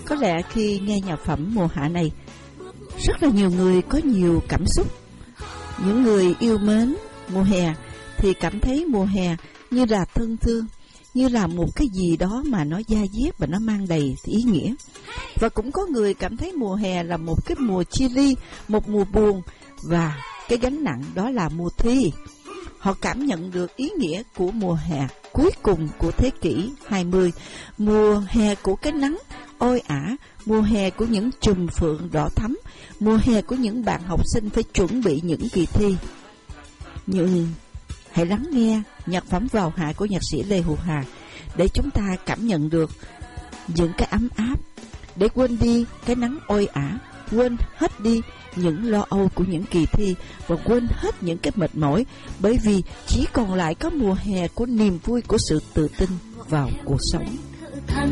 Có lẽ khi nghe nhạc phẩm mùa hạ này, rất là nhiều người có nhiều cảm xúc. Những người yêu mến mùa hè thì cảm thấy mùa hè như là thân thương, như là một cái gì đó mà nó da diết và nó mang đầy ý nghĩa. Và cũng có người cảm thấy mùa hè là một cái mùa chia ly, một mùa buồn, và cái gánh nặng đó là mùa thi. Họ cảm nhận được ý nghĩa của mùa hè cuối cùng của thế kỷ 20, mùa hè của cái nắng oi ả, mùa hè của những chùm phượng đỏ thắm, mùa hè của những bạn học sinh phải chuẩn bị những kỳ thi. Nhưng hãy lắng nghe nhạc phẩm Vào Hạ của nhạc sĩ Lê Hữu Hà để chúng ta cảm nhận được những cái ấm áp, để quên đi cái nắng oi ả, quên hết đi những lo âu của những kỳ thi và quên hết những cái mệt mỏi, bởi vì chỉ còn lại có mùa hè của niềm vui, của sự tự tin vào cuộc sống.